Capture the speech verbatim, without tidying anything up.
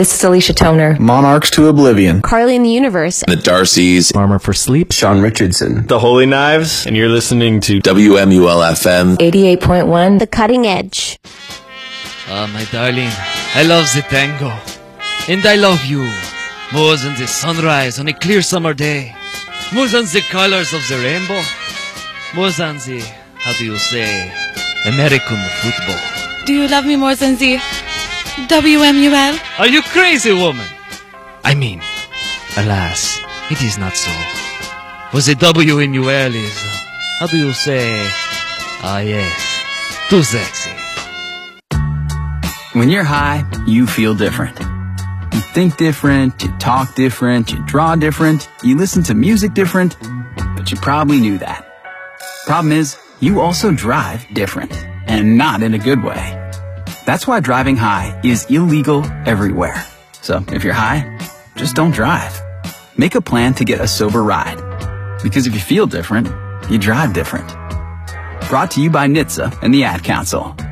This is Alicia Toner. Monarchs to Oblivion. Carly in the Universe. The Darcys. Armor for Sleep. Sean Richardson. The Holy Knives. And you're listening to W M U L F M. eighty-eight point one. The Cutting Edge. Ah, my darling, I love the tango. And I love you. More than the sunrise on a clear summer day. More than the colors of the rainbow. More than the, how do you say, American football. Do you love me more than the W M U L? Are you crazy, woman? I mean, alas, it is not so. For the W M U L is, how do you say, ah yes, too sexy. When you're high, you feel different. You think different, you talk different, you draw different, you listen to music different, but you probably knew that. Problem is, you also drive different, and not in a good way. That's why driving high is illegal everywhere. So if you're high, just don't drive. Make a plan to get a sober ride. Because if you feel different, you drive different. Brought to you by N H T S A and the Ad Council.